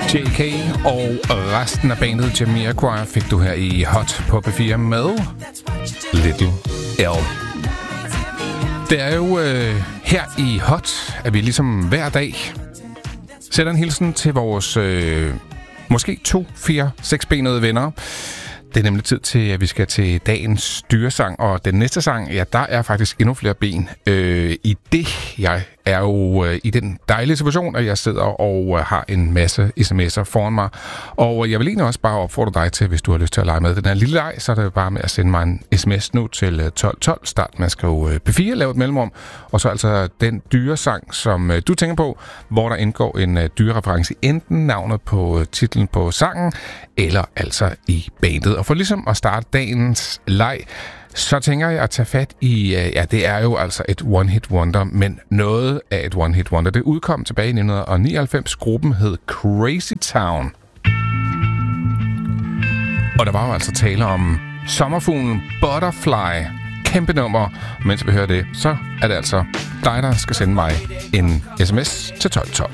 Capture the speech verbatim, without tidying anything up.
J K og resten af bandet Jamiroquai fik du her i Hot på P fire med Little L. Det er jo øh, her i Hot, at vi ligesom hver dag sætter en hilsen til vores øh, måske to, fire, seksbenede venner. Det er nemlig tid til, at vi skal til dagens dyresang, og den næste sang, ja, der er faktisk endnu flere ben øh, i det. Jeg er jo øh, i den dejlige situation, at jeg sidder og øh, har en masse sms'er foran mig. Og jeg vil egentlig også bare opfordre dig til, hvis du har lyst til at lege med den her lille leg, så er det bare med at sende mig en sms nu til tolv tolv. Start med at skrive øh, P fire, lave et mellemrum, og så altså den dyresang, som øh, du tænker på, hvor der indgår en øh, dyrereference, enten navnet på øh, titlen på sangen, eller altså i bandet. Og for ligesom at starte dagens leg, så tænker jeg at tage fat i, ja, det er jo altså et one-hit wonder, men noget af et one-hit wonder. Det udkom tilbage i nitten nioghalvfems. Gruppen hed Crazy Town. Og der var jo altså tale om sommerfuglen Butterfly. Kæmpe nummer. Mens vi hører det, så er det altså dig, der skal sende mig en sms til tolv tolv.